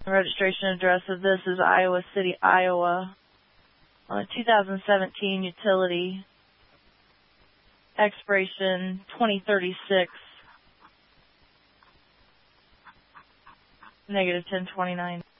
The registration address of this is Iowa City, Iowa. 2017 utility. Expiration 2036. -1029.